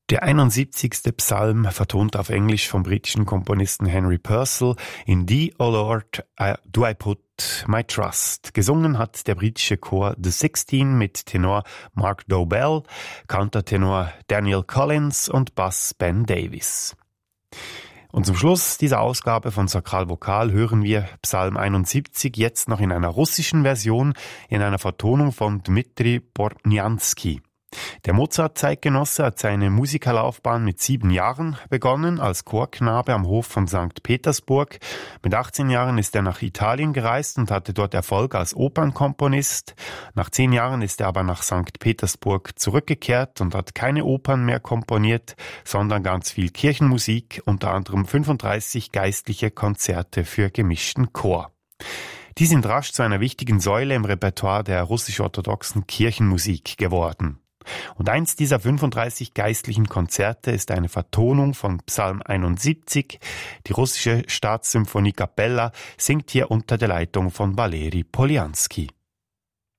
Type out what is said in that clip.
Der 71. Psalm, vertont auf Englisch vom britischen Komponisten Henry Purcell, In Thee, O Lord, do I put my trust. Gesungen hat der britische Chor The 16 mit Tenor Mark Dobell, Countertenor Daniel Collins und Bass Ben Davis. Und zum Schluss dieser Ausgabe von Sakral Vokal hören wir Psalm 71 jetzt noch in einer russischen Version, in einer Vertonung von Dmitri Bortniansky. Der Mozart-Zeitgenosse hat seine Musikerlaufbahn mit 7 Jahren begonnen, als Chorknabe am Hof von St. Petersburg. Mit 18 Jahren ist er nach Italien gereist und hatte dort Erfolg als Opernkomponist. Nach 10 Jahren ist er aber nach St. Petersburg zurückgekehrt und hat keine Opern mehr komponiert, sondern ganz viel Kirchenmusik, unter anderem 35 geistliche Konzerte für gemischten Chor. Die sind rasch zu einer wichtigen Säule im Repertoire der russisch-orthodoxen Kirchenmusik geworden. Und eins dieser 35 geistlichen Konzerte ist eine Vertonung von Psalm 71. Die russische Staatssymphonie Kapella singt hier unter der Leitung von Valeri Poljanski.